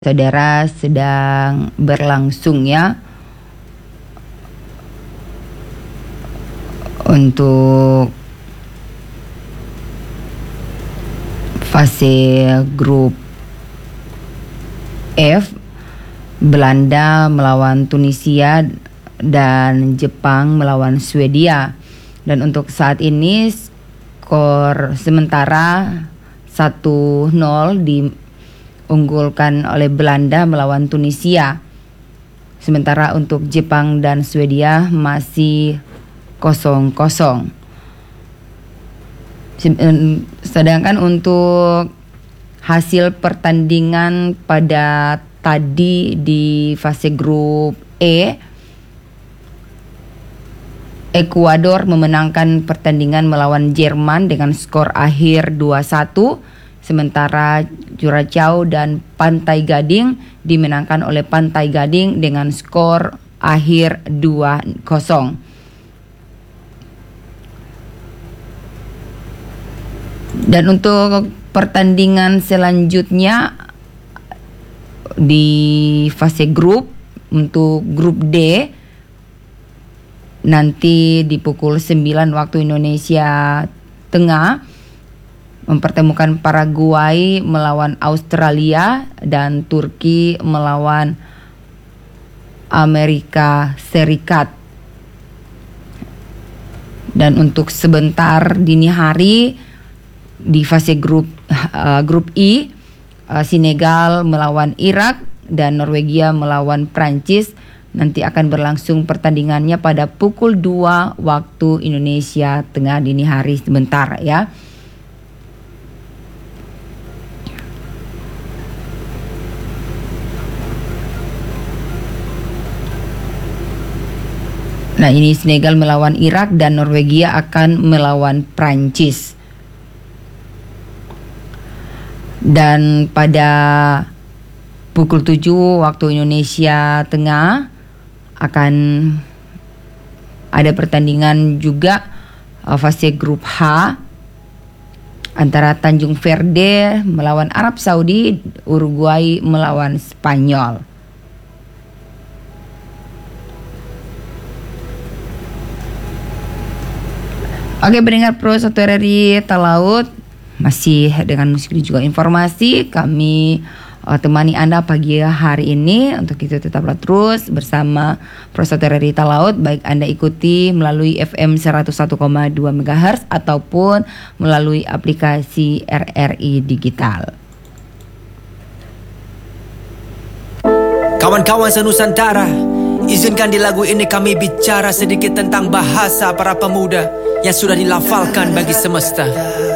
Saudara, sedang berlangsung ya untuk fase grup F, Belanda melawan Tunisia dan Jepang melawan Swedia. Dan untuk saat ini skor sementara 1-0 diunggulkan oleh Belanda melawan Tunisia. Sementara untuk Jepang dan Swedia masih 0-0. Sedangkan untuk hasil pertandingan pada tadi di fase grup E, Ekuador memenangkan pertandingan melawan Jerman dengan skor akhir 2-1, sementara Curaçao dan Pantai Gading dimenangkan oleh Pantai Gading dengan skor akhir 2-0. Dan untuk pertandingan selanjutnya di fase grup, untuk grup D nanti di pukul 9 waktu Indonesia Tengah mempertemukan Paraguay melawan Australia dan Turki melawan Amerika Serikat. Dan untuk sebentar dini hari di fase grup I, Senegal melawan Irak dan Norwegia melawan Prancis. Nanti akan berlangsung pertandingannya pada pukul 2 waktu Indonesia Tengah dini hari sebentar ya. Nah, ini Senegal melawan Irak dan Norwegia akan melawan Prancis. Dan pada pukul 7 waktu Indonesia Tengah akan ada pertandingan juga fase grup H antara Tanjung Verde melawan Arab Saudi, Uruguay melawan Spanyol. Oke, pendengar Pro 1 RRI Talaut, masih dengan musik dan juga informasi kami temani Anda pagi hari ini. Untuk itu tetaplah terus bersama Pro 1 RRI Talaut, baik Anda ikuti melalui FM 101,2 MHz ataupun melalui aplikasi RRI Digital. Kawan-kawan senusantara, izinkan di lagu ini kami bicara sedikit tentang bahasa para pemuda yang sudah dilafalkan bagi semesta.